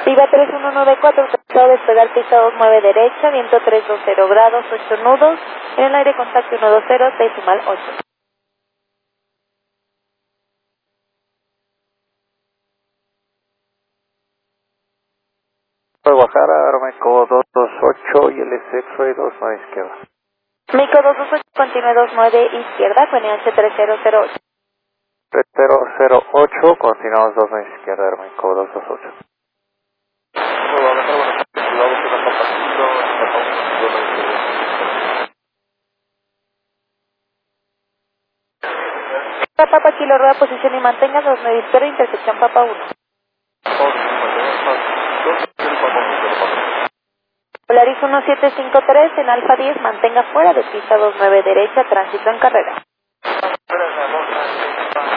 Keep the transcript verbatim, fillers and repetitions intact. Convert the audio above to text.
Viva tres uno nueve cuatro, autorizado a despegar pista dos nueve derecha, viento tres dos cero grados, ocho nudos, en el aire contacto uno dos cero, decimal ocho. Guadalajara, Aeroméxico dos dos ocho y el X-Ray dos nueve izquierda. Mico dos dos ocho, continúe dos nueve izquierda, con H tres cero cero ocho. tres cero cero ocho, continuamos dos nueve izquierda, Aeroméxico dos dos ocho. Papa Kilo Rueda, posición y mantenga dos nueve izquierda, intersección Papa uno. Polaris uno siete cinco tres, en Alfa diez, mantenga fuera de pista dos nueve derecha, tránsito en carrera.